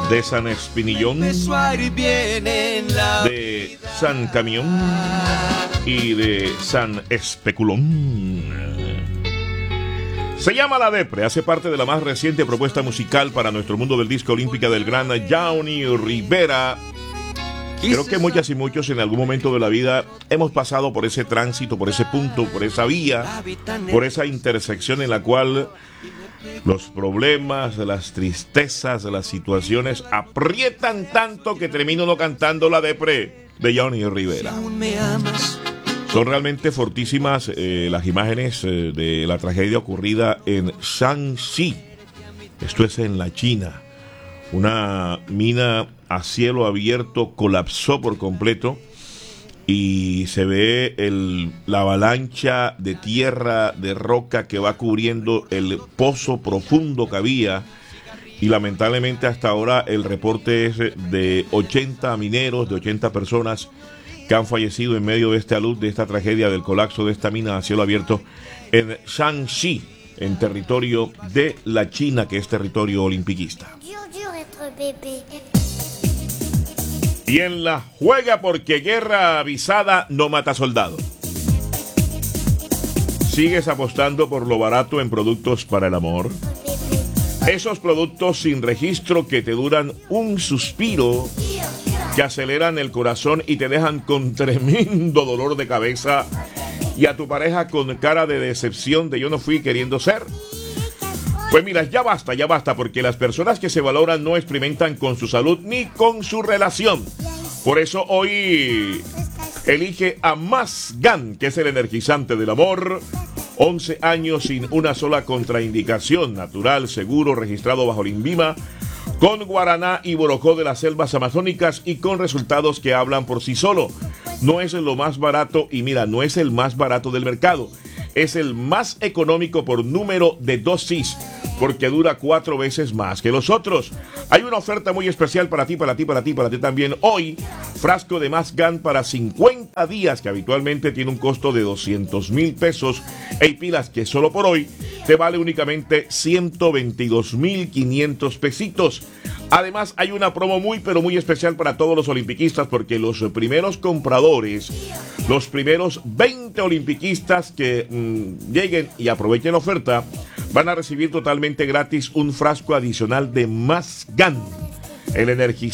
de San Espinillón, de San Camión y de San Especulón. Se llama La Depre, hace parte de la más reciente propuesta musical para nuestro mundo del disco olímpica del gran Johnny Rivera. Creo que muchas y muchos en algún momento de la vida hemos pasado por ese tránsito, por ese punto, por esa vía, por esa intersección en la cual los problemas, las tristezas, las situaciones aprietan tanto que termino no cantando La Depre de Johnny Rivera. Son realmente fortísimas las imágenes de la tragedia ocurrida en Shanxi. Esto es en la China. Una mina a cielo abierto colapsó por completo y se ve la avalancha de tierra, de roca que va cubriendo el pozo profundo que había. Y lamentablemente hasta ahora el reporte es de 80 mineros, de 80 personas que han fallecido en medio de esta luz, de esta tragedia del colapso de esta mina a cielo abierto en Shanxi, en territorio de la China, que es territorio olimpiquista. Y en la juega porque guerra avisada no mata soldado. ¿Sigues apostando por lo barato en productos para el amor? Esos productos sin registro que te duran un suspiro, que aceleran el corazón y te dejan con tremendo dolor de cabeza, y a tu pareja con cara de decepción de yo no fui queriendo ser. Pues mira, ya basta, porque las personas que se valoran no experimentan con su salud ni con su relación. Por eso hoy elige a Masgan, que es el energizante del amor. 11 años sin una sola contraindicación, natural, seguro, registrado bajo el INVIMA, con guaraná y borojó de las selvas amazónicas y con resultados que hablan por sí solo. No es lo más barato y mira, no es el más barato del mercado. Es el más económico por número de dosis, porque dura 4 veces más que los otros. Hay una oferta muy especial para ti también. Hoy, frasco de Masgan para 50 días, que habitualmente tiene un costo de 200,000 pesos. Hay pilas que solo por hoy te vale únicamente 122,500 pesitos. Además, hay una promo muy especial para todos los olimpiquistas, porque los primeros compradores, los primeros 20 olimpiquistas que lleguen y aprovechen la oferta, van a recibir totalmente gratis un frasco adicional de Masgan, el energizante